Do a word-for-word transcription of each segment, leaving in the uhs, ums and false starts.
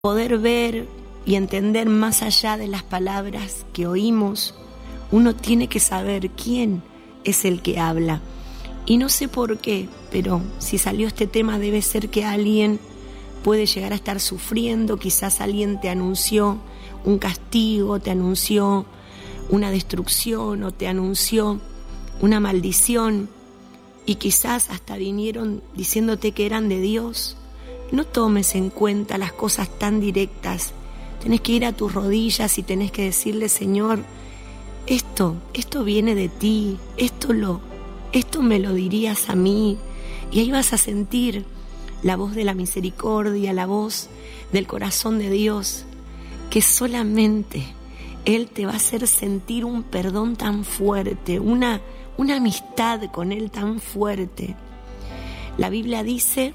poder ver y entender más allá de las palabras que oímos, uno tiene que saber quién es el que habla. Y no sé por qué, pero si salió este tema debe ser que alguien puede llegar a estar sufriendo, quizás alguien te anunció un castigo, te anunció una destrucción o te anunció una maldición y quizás hasta vinieron diciéndote que eran de Dios. No tomes en cuenta las cosas tan directas. Tenés que ir a tus rodillas y tenés que decirle: Señor, esto, esto viene de ti, esto lo, esto me lo dirías a mí. Y ahí vas a sentir la voz de la misericordia, la voz del corazón de Dios, que solamente Él te va a hacer sentir un perdón tan fuerte, una, una amistad con Él tan fuerte. La Biblia dice,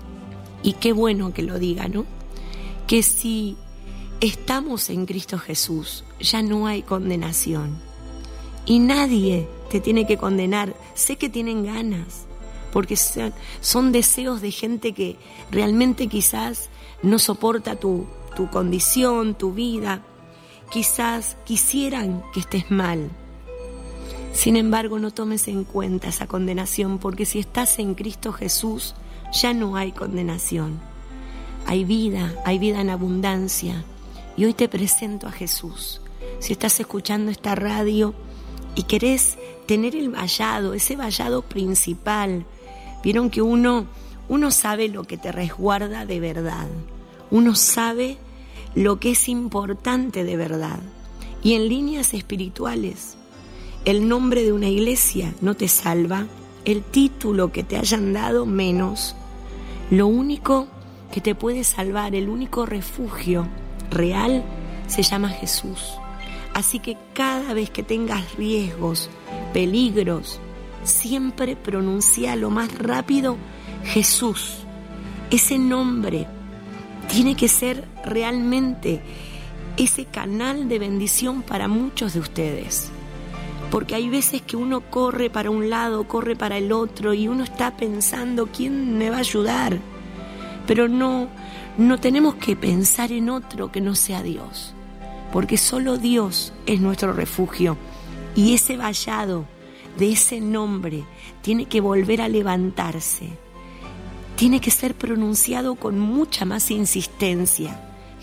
y qué bueno que lo diga, ¿no?, que si estamos en Cristo Jesús, ya no hay condenación. Y nadie te tiene que condenar. Sé que tienen ganas, porque son, son deseos de gente que realmente quizás no soporta tu, tu condición, tu vida. Quizás quisieran que estés mal. Sin embargo, no tomes en cuenta esa condenación, porque si estás en Cristo Jesús, ya no hay condenación. Hay vida, hay vida en abundancia. Y hoy te presento a Jesús. Si estás escuchando esta radio y querés tener el vallado, ese vallado principal, vieron que uno, uno sabe lo que te resguarda de verdad. Uno sabe lo que es importante de verdad. Y en líneas espirituales, el nombre de una iglesia no te salva, el título que te hayan dado menos. Lo único que te puede salvar, el único refugio real, se llama Jesús. Así que cada vez que tengas riesgos, peligros, siempre pronuncia lo más rápido Jesús. Ese nombre tiene que ser realmente ese canal de bendición para muchos de ustedes. Porque hay veces que uno corre para un lado, corre para el otro y uno está pensando ¿quién me va a ayudar? Pero no, no tenemos que pensar en otro que no sea Dios, porque solo Dios es nuestro refugio. Y ese vallado de ese nombre tiene que volver a levantarse, tiene que ser pronunciado con mucha más insistencia.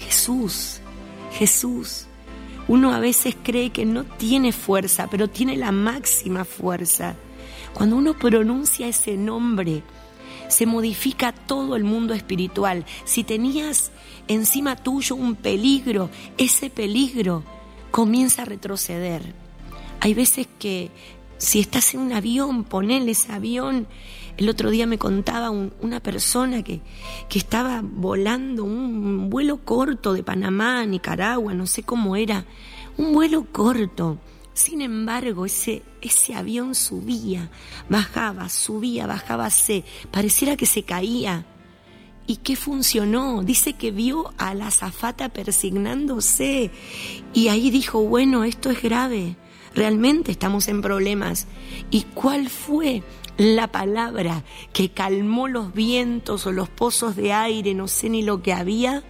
Jesús, Jesús. Uno a veces cree que no tiene fuerza, pero tiene la máxima fuerza. Cuando uno pronuncia ese nombre, se modifica todo el mundo espiritual. Si tenías encima tuyo un peligro, ese peligro comienza a retroceder. Hay veces que si estás en un avión, ponele ese avión. El otro día me contaba un, una persona que, que estaba volando un vuelo corto de Panamá a Nicaragua, no sé cómo era, un vuelo corto. Sin embargo, ese, ese avión subía, bajaba, subía, bajaba, se, pareciera que se caía. ¿Y qué funcionó? Dice que vio a la azafata persignándose y ahí dijo, bueno, esto es grave, realmente estamos en problemas. ¿Y cuál fue la palabra que calmó los vientos o los pozos de aire, no sé ni lo que había?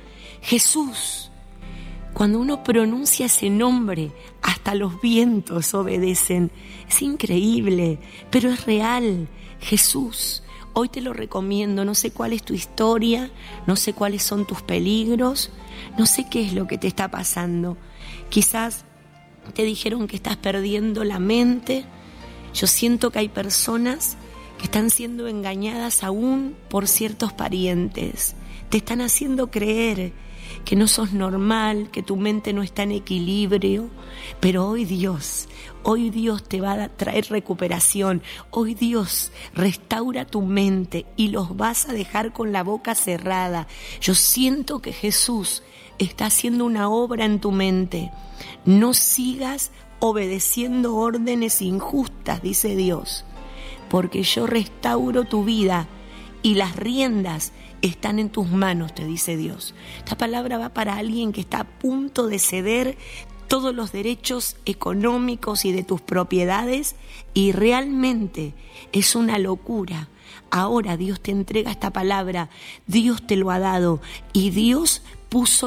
Jesús. Cuando uno pronuncia ese nombre, hasta los vientos obedecen. Es increíble, pero es real. Jesús. Hoy te lo recomiendo. No sé cuál es tu historia, no sé cuáles son tus peligros, no sé qué es lo que te está pasando. Quizás te dijeron que estás perdiendo la mente. Yo siento que hay personas que están siendo engañadas aún por ciertos parientes. Te están haciendo creer que no sos normal, que tu mente no está en equilibrio. Pero hoy Dios, hoy Dios te va a traer recuperación. Hoy Dios restaura tu mente y los vas a dejar con la boca cerrada. Yo siento que Jesús está haciendo una obra en tu mente. No sigas obedeciendo órdenes injustas, dice Dios, porque yo restauro tu vida y las riendas están en tus manos, te dice Dios. Esta palabra va para alguien que está a punto de ceder todos los derechos económicos y de tus propiedades y realmente es una locura. Ahora Dios te entrega esta palabra, Dios te lo ha dado y Dios puso